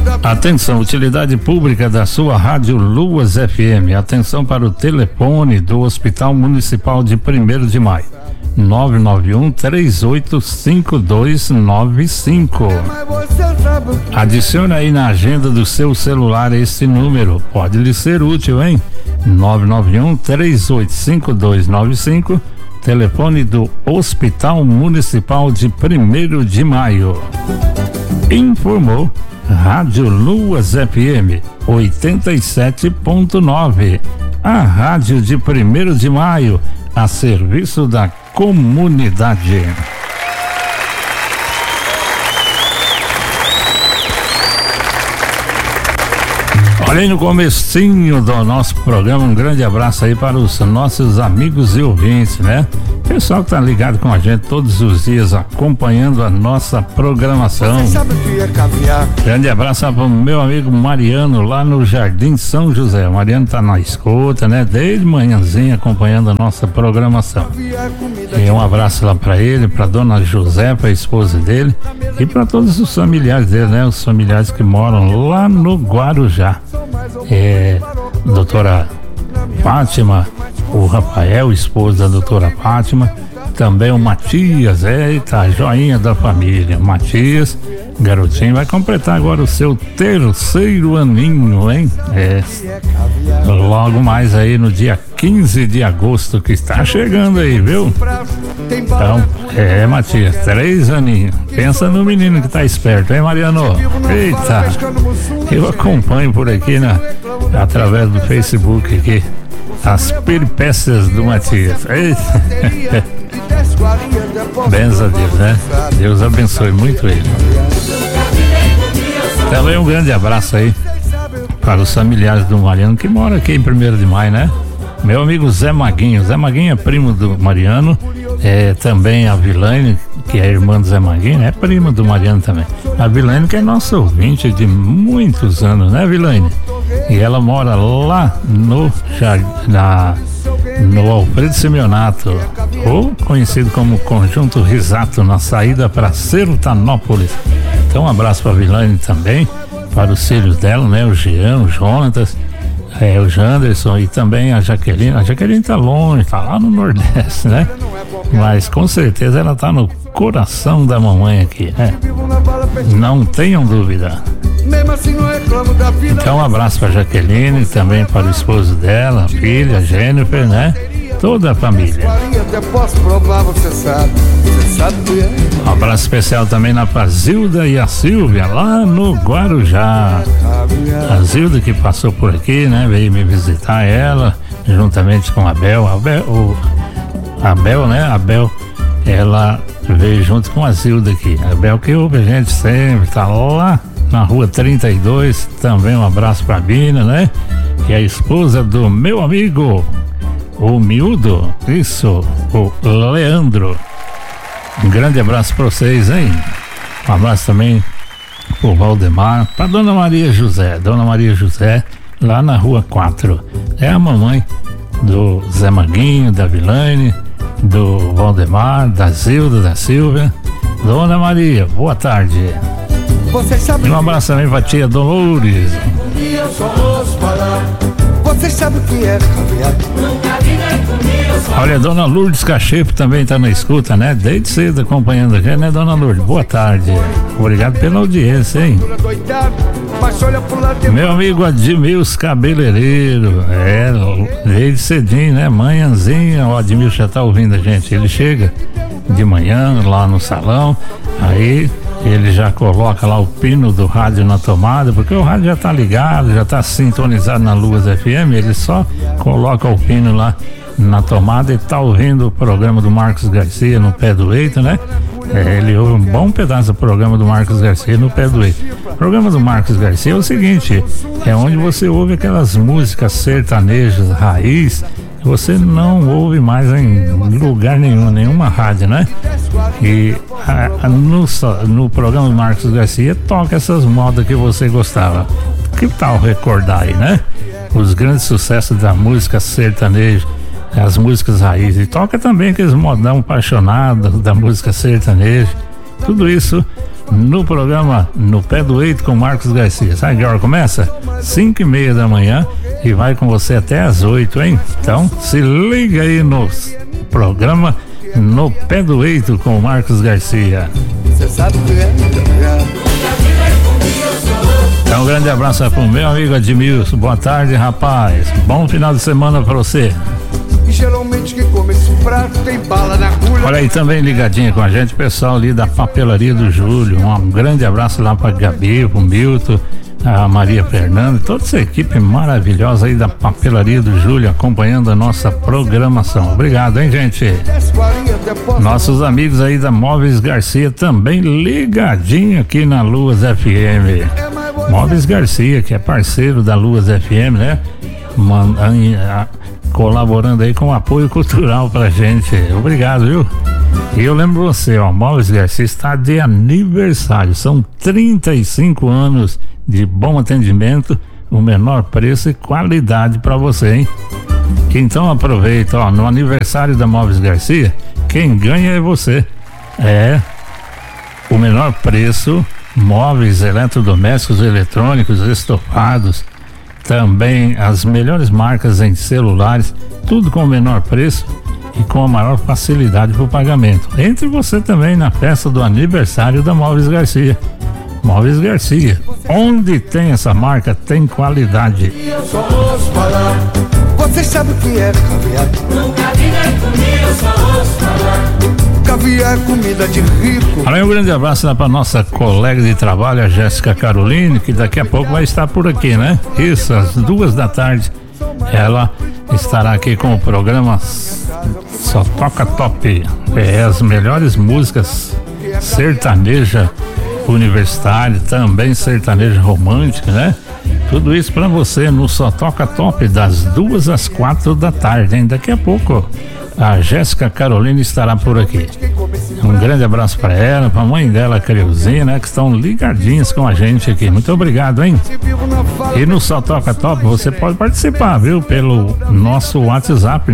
Atenção, utilidade pública da sua Rádio Luas FM. Atenção para o telefone do Hospital Municipal de 1º de Maio. 991-385295. Adicione aí na agenda do seu celular esse número. Pode lhe ser útil, hein? 991-385295. Telefone do Hospital Municipal de 1º de Maio. Informou Rádio Luas FM 87.9. A rádio de 1º de Maio, a serviço da comunidade. Olha aí no comecinho do nosso programa, um grande abraço aí para os nossos amigos e ouvintes, né? Pessoal que tá ligado com a gente todos os dias, acompanhando a nossa programação. Grande abraço para o meu amigo Mariano, lá no Jardim São José. O Mariano tá na escuta, né? Desde manhãzinha acompanhando a nossa programação. E um abraço lá para ele, para dona Josefa, a esposa dele, e para todos os familiares dele, né? Os familiares que moram lá no Guarujá. Doutora Fátima, o Rafael, esposo da doutora Fátima, também o Matias, eita, joinha da família. Matias, garotinho, vai completar agora o seu 3º aninho, hein? Logo mais aí no dia 15 de agosto, que está chegando aí, viu? Então, Matias, 3 aninhos. Pensa no menino que tá esperto, hein, Mariano? Eita, eu acompanho por aqui, através do Facebook aqui, as peripécias do Matias. Eita. Benza a Deus, né? Deus abençoe muito ele. Também um grande abraço aí para os familiares do Mariano, que mora aqui em 1º de Maio, né? Meu amigo Zé Maguinho. Zé Maguinho é primo do Mariano. Também a Vilaine, que é irmã do Zé Maguinho, é prima do Mariano também. A Vilaine, que é nossa ouvinte de muitos anos, né, Vilaine? E ela mora lá no Alfredo Simeonato, ou conhecido como Conjunto Risato, na saída para Sertanópolis. Então, um abraço para a Vilaine também, para os filhos dela, né? O Jean, o Jonatas, o Janderson e também a Jaqueline. A Jaqueline tá longe, tá lá no Nordeste, né? Mas com certeza ela tá no coração da mamãe aqui, né? Não tenham dúvida. Então um abraço para Jaqueline, também para o esposo dela, a filha, Jennifer, né? Toda a família. Um abraço especial também na Zilda e a Silvia, lá no Guarujá. A Zilda que passou por aqui, né? Veio me visitar, ela, juntamente com a Abel, né? A Abel, ela veio junto com a Zilda aqui. A Abel que ouve a gente sempre, tá lá na rua 32, também um abraço pra Bina, né? Que é a esposa do meu amigo, o miúdo, isso, o Leandro. Um grande abraço pra vocês, hein? Um abraço também pro Valdemar, pra Dona Maria José, lá na rua 4. É a mamãe do Zé Maguinho, da Vilaine, do Valdemar, da Zilda, da Silvia. Dona Maria, boa tarde. E um abraço também pra tia Dolores. Você sabe o que é caviar? Olha, a Dona Lourdes Cachepo também tá na escuta, né? Desde cedo acompanhando aqui, né, Dona Lourdes? Boa tarde. Obrigado pela audiência, hein? Meu amigo Admilson Cabeleireiro, desde cedinho, né? Manhãzinha, o Admilson já tá ouvindo a gente. Ele chega de manhã lá no salão, aí ele já coloca lá o pino do rádio na tomada, porque o rádio já tá ligado, já tá sintonizado na Luas FM, ele só coloca o pino lá na tomada e tá ouvindo o programa do Marcos Garcia no pé do leito, né? Ele ouve um bom pedaço do programa do Marcos Garcia no pé do leito. O programa do Marcos Garcia é o seguinte, é onde você ouve aquelas músicas sertanejas, raiz, que você não ouve mais em lugar nenhum, nenhuma rádio, né? E no programa do Marcos Garcia toca essas modas que você gostava. Que tal recordar aí, né? Os grandes sucessos da música sertaneja, as músicas raiz, e toca também aqueles modão apaixonados da música sertaneja. Tudo isso no programa No Pé do Eito com Marcos Garcia. Sabe que hora começa? 5:30 da manhã e vai com você até às 8, hein? Então se liga aí no programa No Pé do Eito com Marcos Garcia. Você sabe o que é? Então um grande abraço pro meu amigo Edmilson. Boa tarde, rapaz. Bom final de semana pra você. Geralmente quem come esse prato tem bala na agulha. Olha aí também ligadinha com a gente, pessoal ali da Papelaria do Júlio. Um grande abraço lá pra Gabi, pro Milton, a Maria Fernanda, toda essa equipe maravilhosa aí da Papelaria do Júlio acompanhando a nossa programação. Obrigado, hein, gente? Nossos amigos aí da Móveis Garcia também ligadinho aqui na Luas FM. Móveis Garcia, que é parceiro da Luas FM, né? Colaborando aí com o apoio cultural pra gente. Obrigado, viu? E eu lembro você, ó, Móveis Garcia está de aniversário. São 35 anos de bom atendimento, o menor preço e qualidade pra você, hein? Então aproveita, ó, no aniversário da Móveis Garcia, quem ganha é você. É o menor preço, móveis, eletrodomésticos, eletrônicos, estofados, também as melhores marcas em celulares, tudo com o menor preço e com a maior facilidade para o pagamento. Entre você também na festa do aniversário da Móveis Garcia. Móveis Garcia, onde tem essa marca, tem qualidade. Você sabe o que é caviar? Nunca vi nem comi, eu só ouço falar. Caviar é comida de rico. Olha, um grande abraço lá para nossa colega de trabalho, a Jéssica Caroline, que daqui a pouco vai estar por aqui, né? Isso, às 14h, ela estará aqui com o programa Só Toca Top. É, as melhores músicas sertaneja universitária, também sertaneja romântica, né? Tudo isso para você no Só Toca Top, das 2 às 4 da tarde, hein? Daqui a pouco a Jéssica Carolina estará por aqui. Um grande abraço para ela, para a mãe dela, a Creuzinha, né? Que estão ligadinhas com a gente aqui. Muito obrigado, hein? E no Só Toca Top você pode participar, viu? Pelo nosso WhatsApp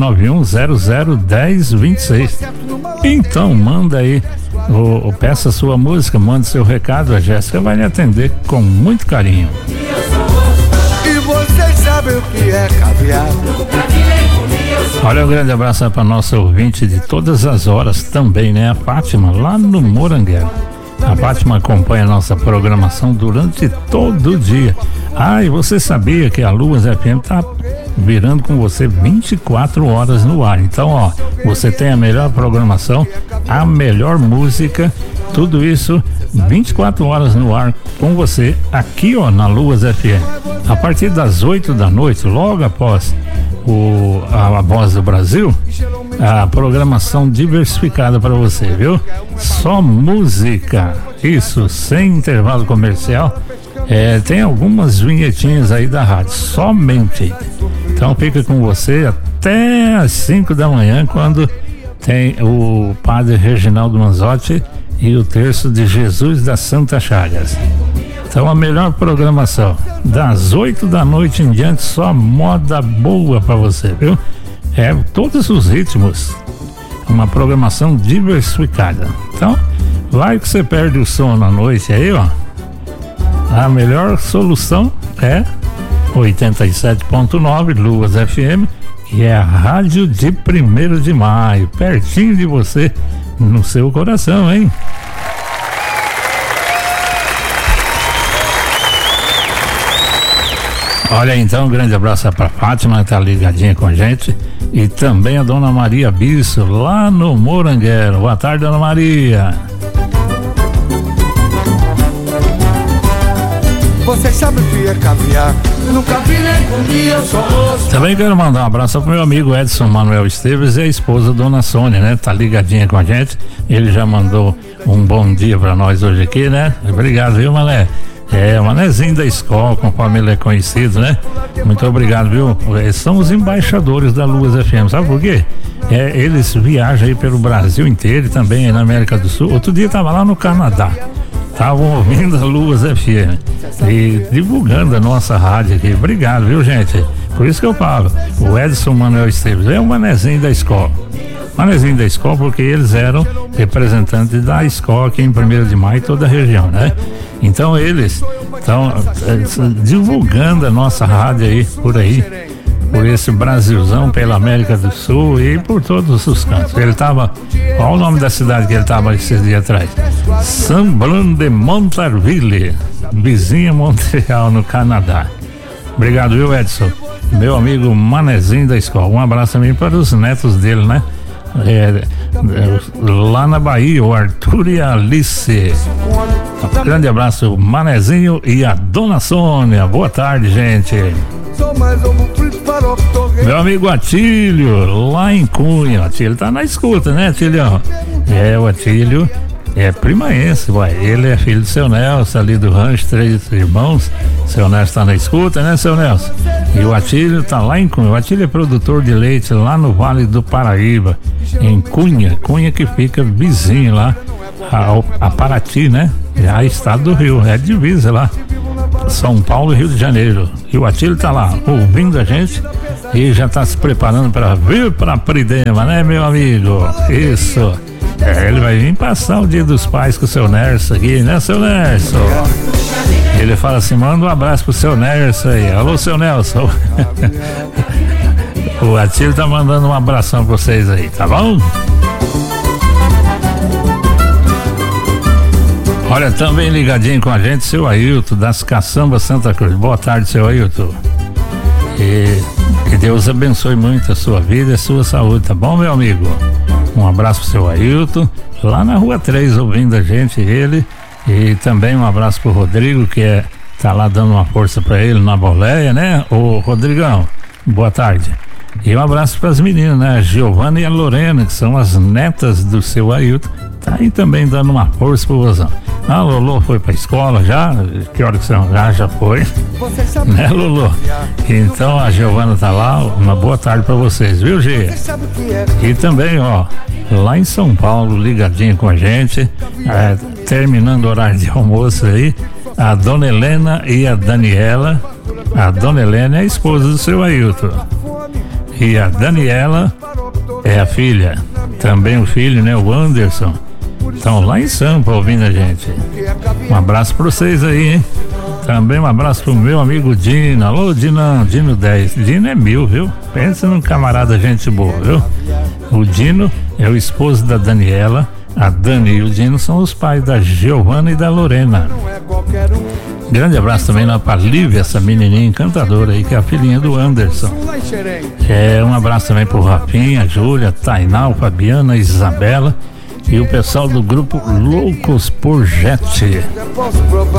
991001026. Então manda aí, peça a sua música, manda seu recado, a Jéssica vai lhe atender com muito carinho. E vocês sabem o que é caviar? Olha, um grande abraço para nossa ouvinte de todas as horas também, né? A Fátima, lá no Morangueiro. A Fátima acompanha a nossa programação durante todo o dia. Ah, e você sabia que a Luas FM tá virando com você 24 horas no ar. Então, ó, você tem a melhor programação, a melhor música, tudo isso 24 horas no ar com você aqui, ó, na Luas FM. A partir das 8 da noite, logo após a Voz do Brasil, a programação diversificada para você, viu? Só música, isso, sem intervalo comercial. Tem algumas vinhetinhas aí da rádio, somente. Então fica com você até às 5 da manhã, quando tem o padre Reginaldo Manzotti e o terço de Jesus das Santas Chagas. Então a melhor programação, das 8 da noite em diante, só moda boa para você, viu? Todos os ritmos, uma programação diversificada. Então, vai que você perde o sono à noite aí, ó. A melhor solução é 87.9 Luas FM, que é a rádio de 1º de maio, pertinho de você, no seu coração, hein? Olha, então, um grande abraço para Fátima, que tá ligadinha com a gente, e também a dona Maria Bisso, lá no Morangueiro. Boa tarde, dona Maria. Você sabe o que é caviar? Nunca vi nem comi, eu só ouço. Também quero mandar um abraço pro meu amigo Edson Manuel Esteves e a esposa dona Sônia, né? Tá ligadinha com a gente. Ele já mandou um bom dia para nós hoje aqui, né? Obrigado, viu, Mané? O Manezinho da escola, conforme ele é conhecido, né? Muito obrigado, viu? São os embaixadores da Luas FM, sabe por quê? Eles viajam aí pelo Brasil inteiro e também aí na América do Sul. Outro dia tava lá no Canadá, estavam ouvindo a Luas FM e divulgando a nossa rádio aqui. Obrigado, viu, gente? Por isso que eu falo, o Edson Manuel Esteves é o Manezinho da escola. Manezinho da Skol, porque eles eram representantes da Skol aqui em 1º de Maio, toda a região, né? Então eles estão divulgando a nossa rádio aí, por esse Brasilzão, pela América do Sul e por todos os cantos. Ele estava, qual o nome da cidade que ele estava esses dias atrás? Saint-Bruno de Montarville, vizinha Montreal, no Canadá. Obrigado, viu, Edson? Meu amigo Manezinho da Skol. Um abraço também para os netos dele, né? Lá na Bahia, o Arthur e a Alice. Um grande abraço, Manezinho e a Dona Sônia. Boa tarde, gente. Meu amigo Atílio, lá em Cunha. O Atílio tá na escuta, né, Atílio? O Atílio é primaense, ele é filho do seu Nelson, ali do rancho, 3 irmãos. Seu Nelson tá na escuta, né, seu Nelson? E o Atílio tá lá em Cunha. O Atílio é produtor de leite lá no Vale do Paraíba, em Cunha que fica vizinho lá a Paraty, né? Já estado do Rio, é divisa lá, São Paulo e Rio de Janeiro. E o Atílio tá lá ouvindo a gente e já tá se preparando para vir para Pridema, né, meu amigo? Isso. Ele vai vir passar o Dia dos Pais com o seu Nerso aqui, né, seu Nerso? Ele fala assim: manda um abraço pro seu Nerso aí. Alô, seu Nelson. O Atílio tá mandando um abração pra vocês aí, tá bom? Olha, também ligadinho com a gente, seu Ailton, das Caçambas Santa Cruz. Boa tarde, seu Ailton. E que Deus abençoe muito a sua vida e a sua saúde, tá bom, meu amigo? Um abraço pro seu Ailton, lá na Rua 3, ouvindo a gente, ele. E também um abraço pro Rodrigo, que tá lá dando uma força pra ele na boleia, né? Ô, Rodrigão, boa tarde. E um abraço pras meninas, né? A Giovana e a Lorena, que são as netas do seu Ailton. Tá aí também dando uma força pro vozão. A Lolo foi pra escola já? Que hora que são? Já foi. Né, Lolo? Então a Giovana tá lá. Uma boa tarde pra vocês, viu, Gê? E também, ó, lá em São Paulo, ligadinho com a gente, terminando o horário de almoço aí, a Dona Helena e a Daniela. A Dona Helena é a esposa do seu Ailton. E a Daniela é a filha. Também o filho, né, o Anderson. Estão lá em Sampa ouvindo a gente. Um abraço pra vocês aí, hein? Também um abraço pro meu amigo Dino. Alô, Dinão, Dino 10. Dino é 1000, viu? Pensa num camarada gente boa, viu? O Dino é o esposo da Daniela. A Dani e o Dino são os pais da Giovana e da Lorena. Grande abraço também lá pra Lívia, essa menininha encantadora aí, que é a filhinha do Anderson. Um abraço também pro Rafinha, Júlia, Tainá, Fabiana, Isabela e o pessoal do grupo Loucos por Jet.